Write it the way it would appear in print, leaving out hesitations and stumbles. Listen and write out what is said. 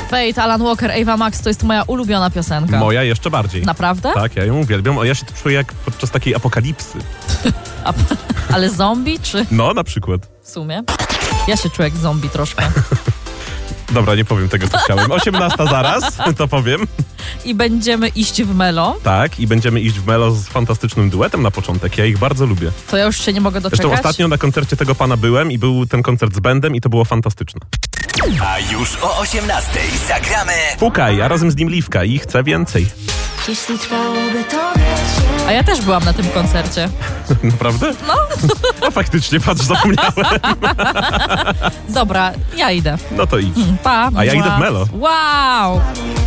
Fate, Alan Walker, Ava Max to jest moja ulubiona piosenka. Moja jeszcze bardziej. Naprawdę? Tak, ja ją uwielbiam. Ja się czuję jak podczas takiej apokalipsy. Ale zombie czy No, na przykład. w sumie? Ja się czuję jak zombie troszkę. Dobra, nie powiem tego, co chciałem. 18 zaraz, to powiem. I będziemy iść w Melo. Tak, i będziemy iść w Melo z fantastycznym duetem na początek. Ja ich bardzo lubię. To ja już się nie mogę doczekać. Zresztą ostatnio na koncercie tego pana byłem i był ten koncert z bandem i to było fantastyczne. A już o 18 zagramy Fukaj, a razem z nim Liwka i chcę więcej. Jeśli trwałoby to wiecie. A ja też byłam na tym koncercie. Naprawdę? No. A faktycznie, patrz, zapomniałem. Dobra, ja idę. No to idź. Pa. A ja idę w Melo. Wow.